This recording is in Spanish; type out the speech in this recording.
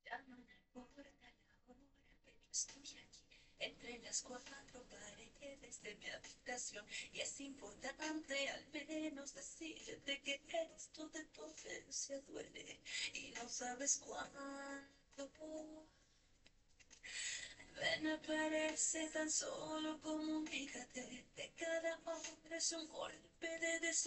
llaman, no importa la hora, pero estoy aquí, entre las cuatro paredes de mi habitación. Y es importante al menos decirte que esto de potencia duele. Y no sabes cuánto. Ven, aparece tan solo como un fíjate. De cada hombre es un golpe de desorden.